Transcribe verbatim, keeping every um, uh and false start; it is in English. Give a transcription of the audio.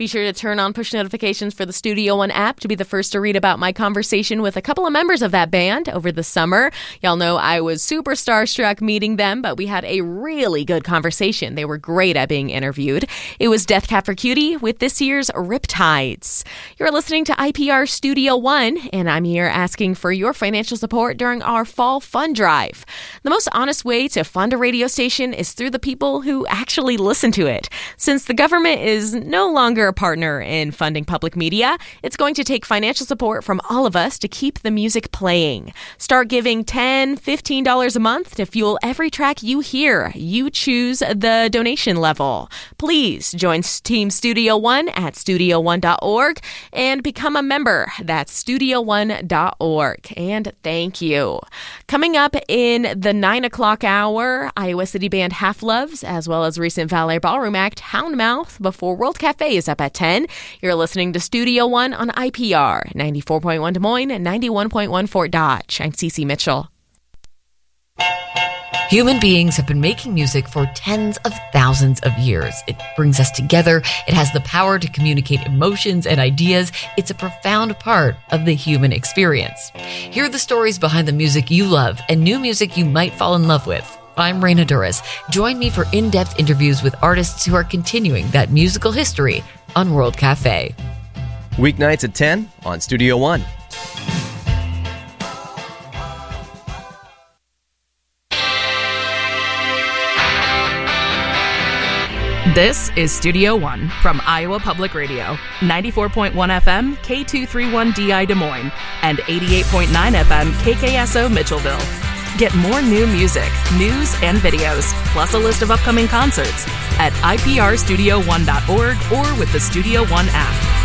Be sure to turn on push notifications for the Studio One app to be the first to read about my conversation with a couple of members of that band over the summer. Y'all know I was super starstruck meeting them, but we had a really good conversation. They were great at being interviewed. It was Death Cab for Cutie with this year's Riptides. You're listening to I P R Studio One, and I'm here asking for your financial support during our fall fund drive. The most honest way to fund a radio station is through the people who actually listen to it. Since the government is no longer a partner in funding public media, it's going to take financial support from all of us to keep the music playing. Start giving ten dollars, fifteen dollars a month to fuel every track you hear. You choose the donation level. Please join Team Studio One at studio one dot org and become a member. That's studio one dot org. And thank you. Coming up in the nine o'clock hour, Iowa City band Half Loves, as well as recent Valet Ballroom act Houndmouth, before World Cafe is up at ten. You're listening to Studio One on I P R, ninety-four point one Des Moines and ninety-one point one Fort Dodge. I'm Cece Mitchell. Human beings have been making music for tens of thousands of years. It brings us together. It has the power to communicate emotions and ideas. It's a profound part of the human experience. Hear the stories behind the music you love and new music you might fall in love with. I'm Raina Duras. Join me for in-depth interviews with artists who are continuing that musical history on World Cafe. Weeknights at ten on Studio One. This is Studio One from Iowa Public Radio, ninety-four point one F M, K two thirty-one D I Des Moines, and eighty-eight point nine F M, K K S O Mitchellville. Get more new music, news, and videos, plus a list of upcoming concerts at I P R studio one dot org or with the Studio One app.